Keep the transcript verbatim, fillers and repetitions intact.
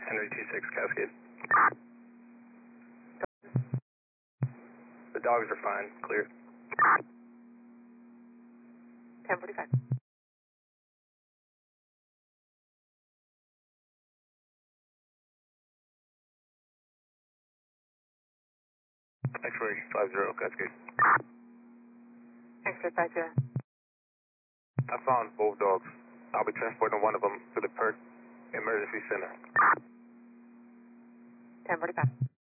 Henry two six Cascade. The dogs are fine, clear. ten forty-five. X-ray five zero Cascade. X-ray five zero. I found both dogs. I'll be transporting one of them to the Perk Emergency Center. ten forty-five.